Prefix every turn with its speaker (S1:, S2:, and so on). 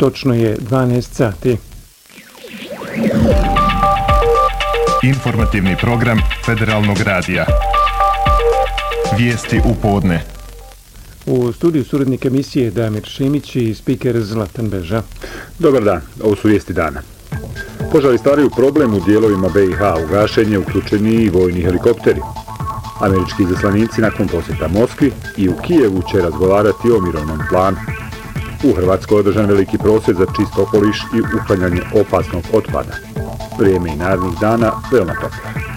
S1: Točno je 12 sati.
S2: Informativni program Federalnog radija. Vijesti u podne.
S1: U studiju suradnik emisije Damir Šimić i spiker Zlatan Beža.
S3: Dobar dan, ovo su vijesti dana. Požari stvaraju problem u dijelovima BiH, u gašenje uključeni i vojni helikopteri. Američki izaslanici nakon posjeta Moskvi i u Kijevu će razgovarati o mirovnom planu. U Hrvatskoj je održan veliki prosvjed za čist okoliš i uklanjanje opasnog otpada. Vrijeme i narednih dana veoma toplo.